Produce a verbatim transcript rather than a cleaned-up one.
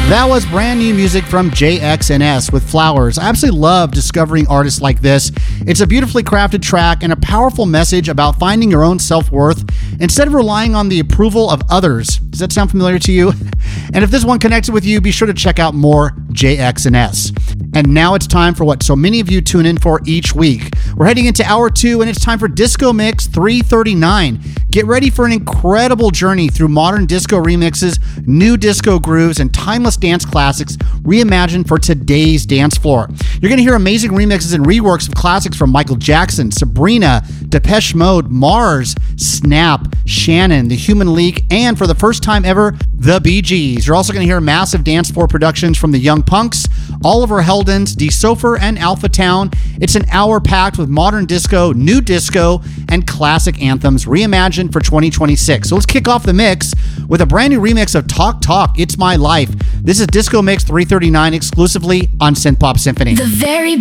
That was brand new music from J X N S with Flowers. I absolutely love discovering artists like this. It's a beautifully crafted track and a powerful message about finding your own self-worth instead of relying on the approval of others. Does that sound familiar to you? And if this one connected with you, be sure to check out more J X N S. And now it's time for what so many of you tune in for each week. We're heading into hour two, and it's time for Disco Mix three thirty-nine. Get ready for an incredible journey through modern disco remixes, new disco grooves, and timeless dance classics reimagined for today's dance floor. You're going to hear amazing remixes and reworks of classics from Michael Jackson, Sabrina, Depeche Mode, Mars, Snap, Shannon, The Human League, and for the first time ever, The Bee Gees. You're also going to hear massive dance floor productions from the Young Punks, Oliver Heldens, D. Sofer, and Alpha Town. It's an hour packed with modern disco, new disco, and classic anthems reimagined for twenty twenty-six. So let's kick off the mix with a brand new remix of Talk Talk, It's My Life. This is Disco Mix three thirty-nine exclusively on Synth Pop Symphony. The very